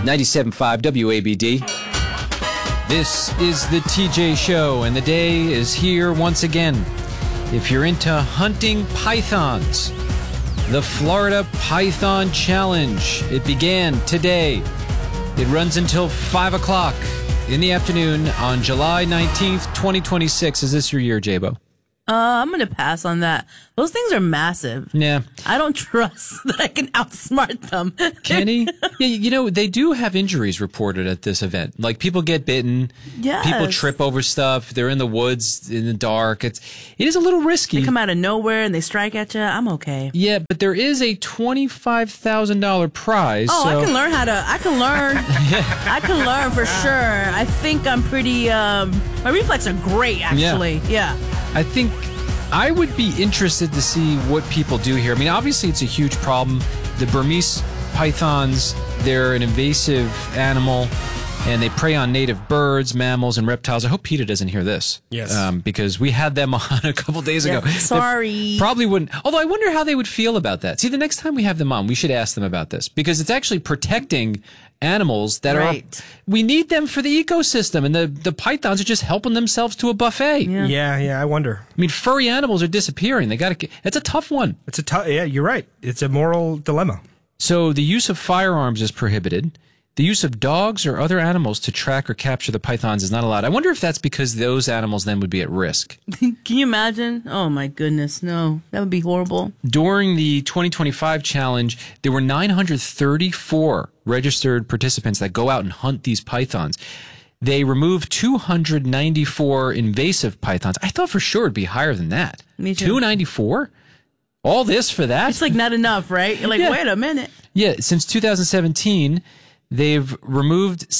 97.5 WABD. This is the TJ Show, and the day is here once again. If you're into hunting pythons, the Florida Python Challenge. It began today. It runs until 5 o'clock in the afternoon on July 19th, 2026. Is this your year, Jabo? I'm going to pass on that. Those things are massive. Yeah. I don't trust that I can outsmart them. Kenny? Yeah, you know, they do have injuries reported at this event. Like, people get bitten. Yes. People trip over stuff. They're in the woods in the dark. It is a little risky. They come out of nowhere and they strike at you. I'm okay. Yeah, but there is a $25,000 prize. Oh, so. I can learn I can learn. I can learn for sure. I think I'm pretty, my reflexes are great, actually. Yeah. I think I would be interested to see what people do here. I mean, obviously, it's a huge problem. The Burmese pythons, they're an invasive animal, and they prey on native birds, mammals, and reptiles. I hope PETA doesn't hear this. Yes. Because we had them on a couple days ago. Sorry. They probably wouldn't. Although I wonder how they would feel about that. See, the next time we have them on, we should ask them about this. Because it's actually protecting animals that are... We need them for the ecosystem. And the pythons are just helping themselves to a buffet. Yeah, I wonder. I mean, furry animals are disappearing. It's a tough one. Yeah, you're right. It's a moral dilemma. So the use of firearms is prohibited. The use of dogs or other animals to track or capture the pythons is not allowed. I wonder if that's because those animals then would be at risk. Can you imagine? Oh, my goodness. No, that would be horrible. During the 2025 challenge, there were 934 registered participants that go out and hunt these pythons. They removed 294 invasive pythons. I thought for sure it'd be higher than that. Me too. 294? All this for that? It's like not enough, right? You're like, wait a minute. Yeah, since 2017... they've removed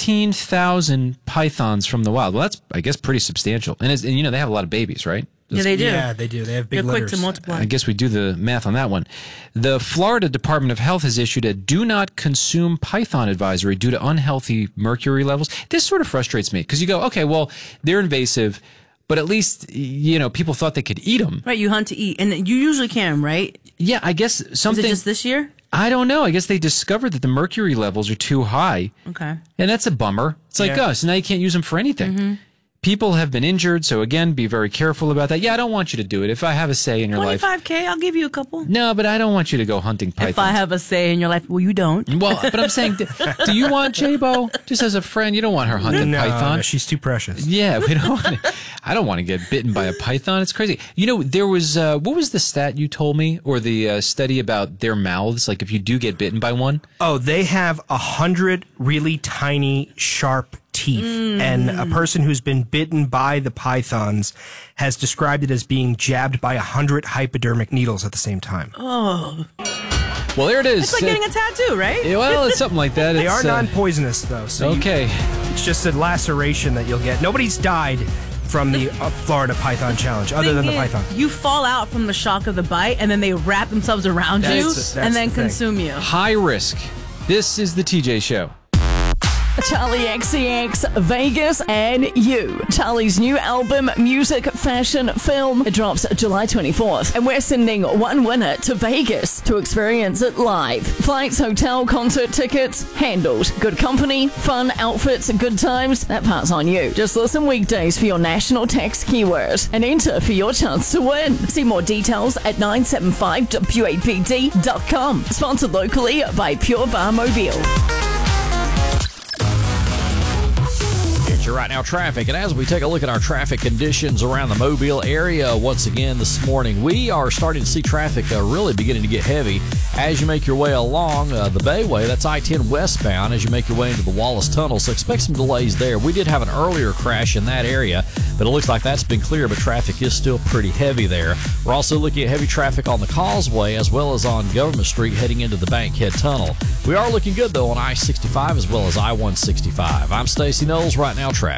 16,000 pythons from the wild. Well, that's, I guess, pretty substantial. And you know, they have a lot of babies, right? Yeah, they do. Yeah, they do. They have big They're litters. quick to multiply. I guess we do the math on that one. The Florida Department of Health has issued a do not consume python advisory due to unhealthy mercury levels. This sort of frustrates me because you go, okay, well, they're invasive, but at least, you know, people thought they could eat them. Right, you hunt to eat. And you usually can, right? Yeah, I guess something... Is it just this year? I don't know. I guess they discovered that the mercury levels are too high. Okay. And that's a bummer. It's like us. Now you can't use them for anything. Mm-hmm. People have been injured, so again, be very careful about that. Yeah, I don't want you to do it. If I have a say in your life... $25K, I'll give you a couple. No, but I don't want you to go hunting pythons. If I have a say in your life, well, you don't. Well, but I'm saying, do you want Jabo? Just as a friend, you don't want her hunting python. No, she's too precious. Yeah, we don't want to, I don't want to get bitten by a python. It's crazy. You know, there was, what was the stat you told me? Or the study about their mouths? Like if you do get bitten by one? Oh, they have 100 really tiny, sharp teeth. And a person who's been bitten by the pythons has described it as being jabbed by 100 hypodermic needles at the same time. Oh. Well, there it is. It's like getting a tattoo, right? Yeah, well, it's something like that. They are non-poisonous, though. So okay. It's just a laceration that you'll get. Nobody's died from the Florida Python Challenge, other than the python. You fall out from the shock of the bite, and then they wrap themselves around you and then consume you. High risk. This is the TJ Show. Charlie XCX, Vegas, and You. Charlie's new album, Music, Fashion, Film, drops July 24th. And we're sending one winner to Vegas to experience it live. Flights, hotel, concert tickets, handled. Good company, fun, outfits, good times, that part's on you. Just listen weekdays for your national text keyword and enter for your chance to win. See more details at 975wapd.com. Sponsored locally by Pure Bar Mobile. Your Right Now traffic, and as we take a look at our traffic conditions around the Mobile area once again this morning, we are starting to see traffic really beginning to get heavy as you make your way along the Bayway. That's I-10 westbound as you make your way into the Wallace Tunnel, so expect some delays there. We did have an earlier crash in that area, but it looks like that's been clear, but traffic is still pretty heavy there. We're also looking at heavy traffic on the Causeway as well as on Government Street heading into the Bankhead Tunnel. We are looking good, though, on I-65 as well as I-165. I'm Stacey Knowles. Right Now traffic.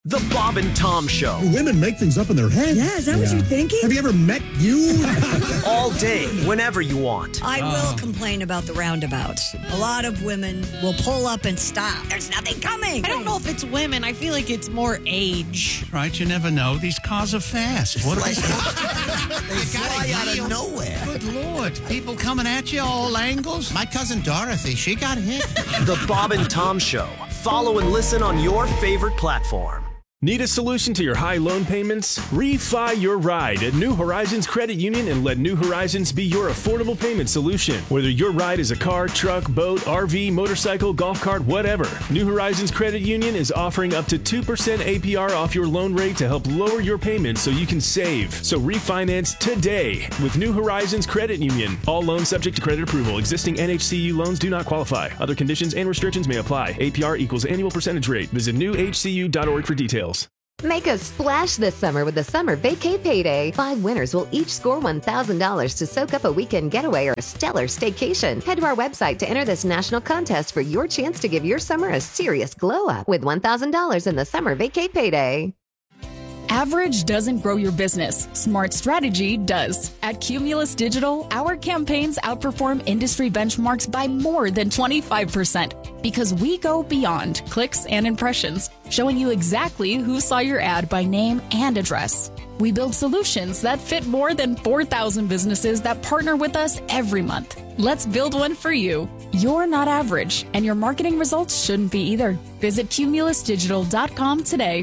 The Bob and Tom Show. Women make things up in their head. Yeah, is that what you're thinking? Have you ever met you? All day, whenever you want. I will complain about the roundabouts. A lot of women will pull up and stop. There's nothing coming. I don't know if it's women. I feel like it's more age. Right, you never know. These cars are fast. What they fly out of nowhere. Good Lord. People coming at you all angles. My cousin Dorothy, she got hit. The Bob and Tom Show. Follow and listen on your favorite platform. Need a solution to your high loan payments? Refi your ride at New Horizons Credit Union and let New Horizons be your affordable payment solution. Whether your ride is a car, truck, boat, RV, motorcycle, golf cart, whatever, New Horizons Credit Union is offering up to 2% APR off your loan rate to help lower your payments so you can save. So refinance today with New Horizons Credit Union. All loans subject to credit approval. Existing NHCU loans do not qualify. Other conditions and restrictions may apply. APR equals annual percentage rate. Visit newhcu.org for details. Make a splash this summer with the Summer Vacay Payday. 5 winners will each score $1,000 to soak up a weekend getaway or a stellar staycation. Head to our website to enter this national contest for your chance to give your summer a serious glow-up with $1,000 in the Summer Vacay Payday. Average doesn't grow your business. Smart strategy does. At Cumulus Digital, our campaigns outperform industry benchmarks by more than 25% because we go beyond clicks and impressions, showing you exactly who saw your ad by name and address. We build solutions that fit more than 4,000 businesses that partner with us every month. Let's build one for you. You're not average, and your marketing results shouldn't be either. Visit cumulusdigital.com today.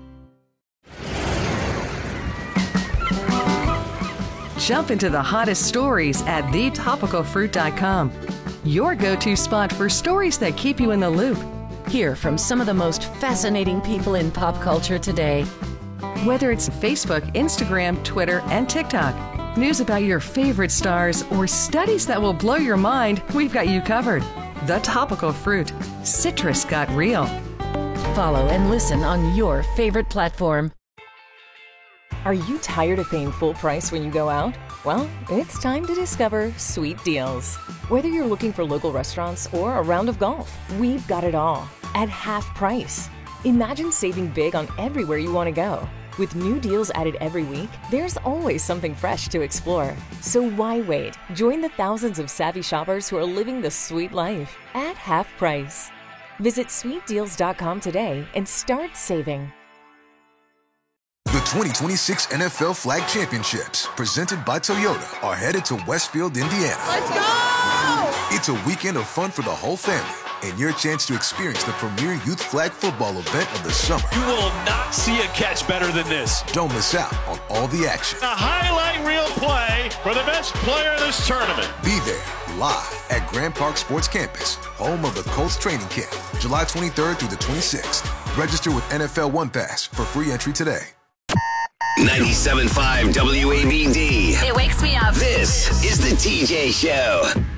Jump into the hottest stories at thetopicalfruit.com. Your go-to spot for stories that keep you in the loop. Hear from some of the most fascinating people in pop culture today. Whether it's Facebook, Instagram, Twitter, and TikTok, news about your favorite stars, or studies that will blow your mind, we've got you covered. The Topical Fruit. Citrus got real. Follow and listen on your favorite platform. Are you tired of paying full price when you go out? Well, it's time to discover Sweet Deals. Whether you're looking for local restaurants or a round of golf, we've got it all at half price. Imagine saving big on everywhere you want to go. With new deals added every week, there's always something fresh to explore. So why wait? Join the thousands of savvy shoppers who are living the sweet life at half price. Visit sweetdeals.com today and start saving. The 2026 NFL Flag Championships, presented by Toyota, are headed to Westfield, Indiana. Let's go! It's a weekend of fun for the whole family and your chance to experience the premier youth flag football event of the summer. You will not see a catch better than this. Don't miss out on all the action. A highlight reel play for the best player in this tournament. Be there live at Grand Park Sports Campus, home of the Colts training camp, July 23rd through the 26th. Register with NFL One Pass for free entry today. 97.5 WABD. It wakes me up. This is the TJ Show.